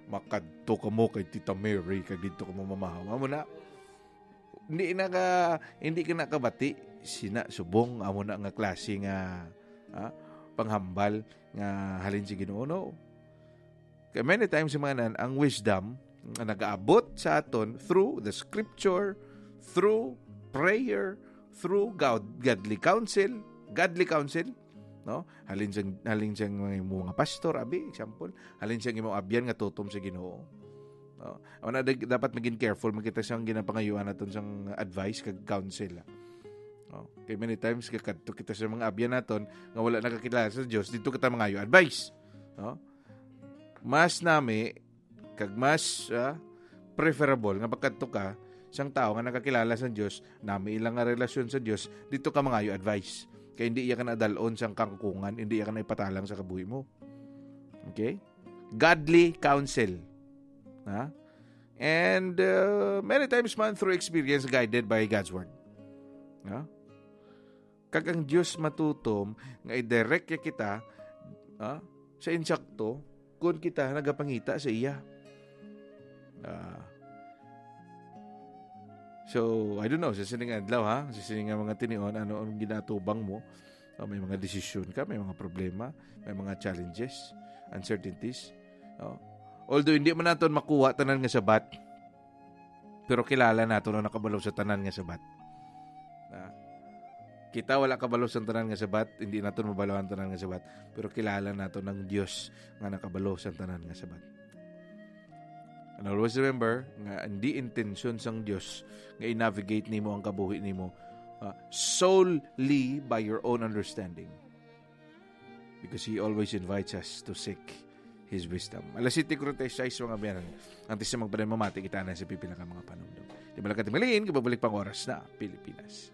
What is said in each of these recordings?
makadto ka mo kay Tita Mary, kay dito ka mo mamahawa mo na. Hindi ka nakabati, sina subong, amo na nga klase nga panghambal nga halin si Ginoo. No. Kaya many times mga ang wisdom nag-aabot sa aton through the scripture, through prayer, through godly counsel, no? Halin siyang mga pastor, example, halin siyang imong abyan nga tutom sa Ginoo. No? Dapat maging careful makita siyang ginapangayuan naton siyang advice kag counsel. No? Kaya many times kakadto kita sa mga abyan naton nga wala nakakilala sa Dios, dito kita mangayo advice. No? Mas nami kag mas preferable nga pagkadto ka siyang tao nga nakakilala sa Dios, nami ilang nga relasyon sa Dios, dito ka mangayo advice. Kaya hindi iya ka nadalon siyang kangkungan, hindi iya ka na ipatalang sa kabuhi mo. Okay? Godly counsel. And many times man through experience guided by God's Word. Kag ang Diyos matutom nga i-direct kita sa insakto kung kita nagapangita sa iya. So, I don't know, sa sining adlaw sa sining mga tinion, ano ang ginatubang mo? May mga desisyon ka, may mga problema, may mga challenges, uncertainties. Although hindi man natin makuha tanan nga sabat, pero kilala natin na nakabalaw sa tanan nga sabat. Kita wala kabalaw sa tanan nga sabat, hindi natin mabalawan tanan nga sabat, pero kilala natin ng Diyos nga nakabalaw sa tanan nga sabat. And always remember nga hindi intention sang Dios nga i-navigate nimo ang kabuhi nimo solely by your own understanding, because He always invites us to seek His wisdom. Alas 7:46 mga biyanan. Antes na magpaday mamati kita na sa pipila ka mga panundong. Di ba lang katimaliin, kababalik pang oras na Pilipinas.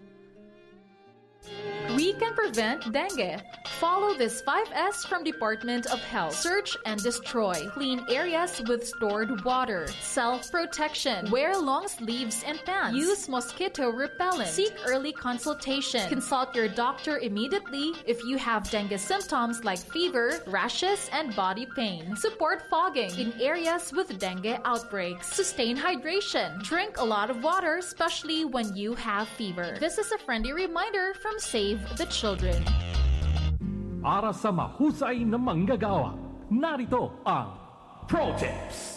We can prevent dengue. Follow this 5S from Department of Health. Search and destroy. Clean areas with stored water. Self-protection. Wear long sleeves and pants. Use mosquito repellent. Seek early consultation. Consult your doctor immediately if you have dengue symptoms like fever, rashes, and body pain. Support fogging in areas with dengue outbreaks. Sustain hydration. Drink a lot of water, especially when you have fever. This is a friendly reminder from Save the Children. Para sa mahusay na manggagawa, narito ang Pro Tips.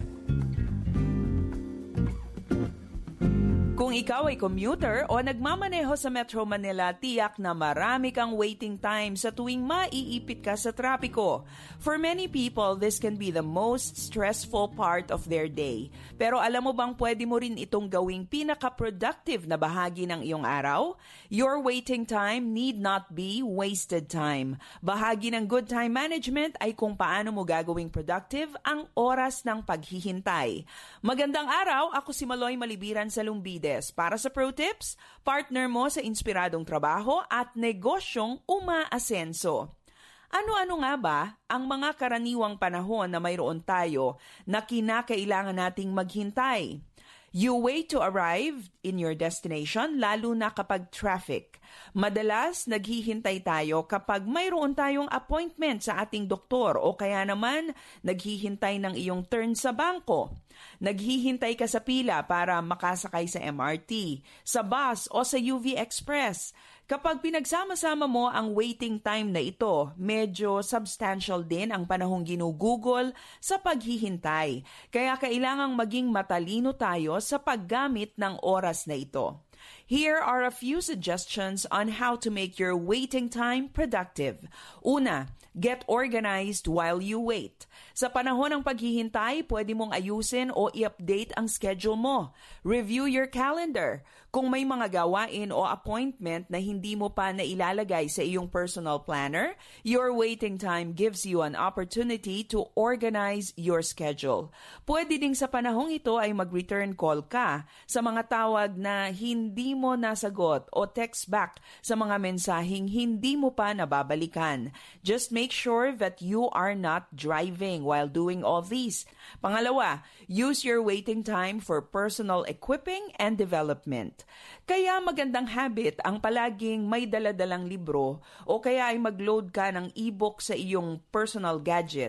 Kung ikaw ay commuter o nagmamaneho sa Metro Manila, tiyak na marami kang waiting time sa tuwing maiipit ka sa trapiko. For many people, this can be the most stressful part of their day. Pero alam mo bang pwede mo rin itong gawing pinaka-productive na bahagi ng iyong araw? Your waiting time need not be wasted time. Bahagi ng good time management ay kung paano mo gagawing productive ang oras ng paghihintay. Magandang araw, ako si Maloy Malibiran sa Lumbides. Para sa Pro Tips, partner mo sa inspiradong trabaho at negosyong umaasenso. Ano-ano nga ba ang mga karaniwang panahon na mayroon tayo na kinakailangan nating maghintay? You wait to arrive in your destination, lalo na kapag traffic. Madalas, naghihintay tayo kapag mayroon tayong appointment sa ating doktor o kaya naman naghihintay ng iyong turn sa bangko. Naghihintay ka sa pila para makasakay sa MRT, sa bus o sa UV Express. Kapag pinagsama-sama mo ang waiting time na ito, medyo substantial din ang panahong ginugugol sa paghihintay. Kaya kailangang maging matalino tayo sa paggamit ng oras na ito. Here are a few suggestions on how to make your waiting time productive. Una, get organized while you wait. Sa panahon ng paghihintay, pwede mong ayusin o i-update ang schedule mo. Review your calendar. Kung may mga gawain o appointment na hindi mo pa nailalagay sa iyong personal planner, your waiting time gives you an opportunity to organize your schedule. Pwede ding sa panahong ito ay mag-return call ka sa mga tawag na hindi mo nasagot o text back sa mga mensaheng hindi mo pa nababalikan. Just make sure that you are not driving while doing all these. Pangalawa, use your waiting time for personal equipping and development. Kaya magandang habit ang palaging may daladalang libro o kaya ay mag-load ka ng e-book sa iyong personal gadget.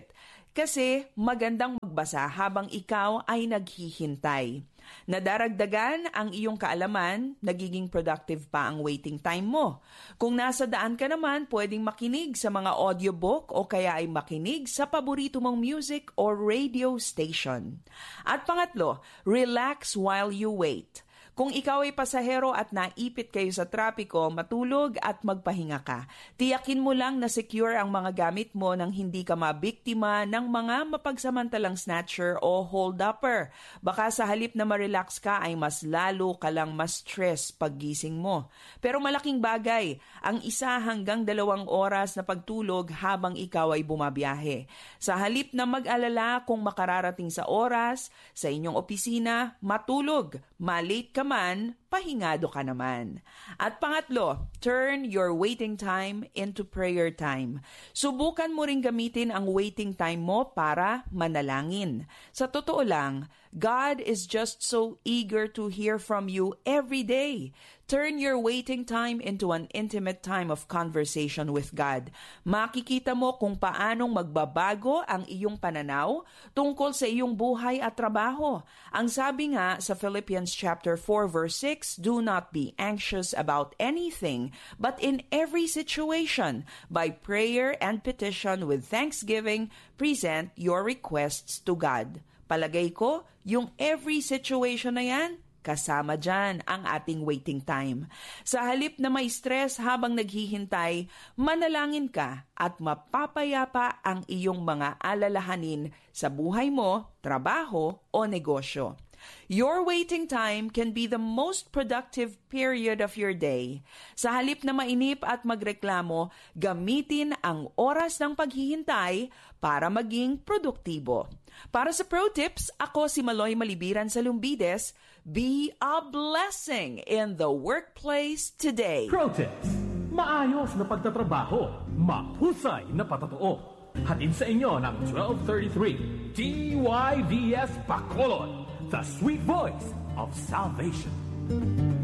Kasi magandang magbasa habang ikaw ay naghihintay. Nadaragdagan ang iyong kaalaman, nagiging productive pa ang waiting time mo. Kung nasa daan ka naman, pwedeng makinig sa mga audiobook o kaya ay makinig sa paborito mong music or radio station. At pangatlo, relax while you wait. Kung ikaw ay pasahero at naipit kayo sa trapiko, matulog at magpahinga ka. Tiyakin mo lang na secure ang mga gamit mo nang hindi ka mabiktima ng mga mapagsamantalang snatcher o hold-upper. Baka sa halip na ma-relax ka ay mas lalo ka lang ma-stress paggising mo. Pero malaking bagay ang 1 hanggang 2 oras na pagtulog habang ikaw ay bumabiyahe. Sa halip na mag-alala kung makararating sa oras, sa inyong opisina, matulog. Malate ka man, pahingado ka naman. At pangatlo, turn your waiting time into prayer time. Subukan mo ring gamitin ang waiting time mo para manalangin. Sa totoo lang, God is just so eager to hear from you every day. Turn your waiting time into an intimate time of conversation with God. Makikita mo kung paanong magbabago ang iyong pananaw tungkol sa iyong buhay at trabaho. Ang sabi nga sa Philippians chapter 4 verse 6, do not be anxious about anything, but in every situation, by prayer and petition with thanksgiving, present your requests to God. Palagay ko, yung every situation na yan, kasama dyan ang ating waiting time. Sa halip na may stress habang naghihintay, manalangin ka at mapapayapa ang iyong mga alalahanin sa buhay mo, trabaho o negosyo. Your waiting time can be the most productive period of your day. Sa halip na mainip at magreklamo, gamitin ang oras ng paghihintay para maging produktibo. Para sa Pro Tips, ako si Maloy Malibiran sa Lumbides. Be a blessing in the workplace today. Pro Tips. Maayos na pagtatrabaho. Mahusay na patotoo. Hatid sa inyo ng 1233 TYVS Bacolod, the sweet voice of salvation.